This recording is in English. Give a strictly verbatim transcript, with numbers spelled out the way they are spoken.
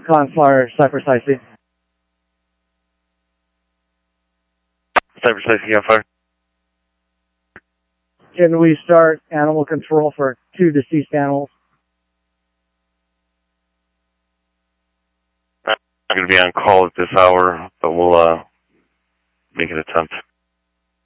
Confire, Cypress I C. Cypress I C, Confire. Can we start animal control for two deceased animals? I'm going to be on call at this hour, but we'll uh, make an attempt.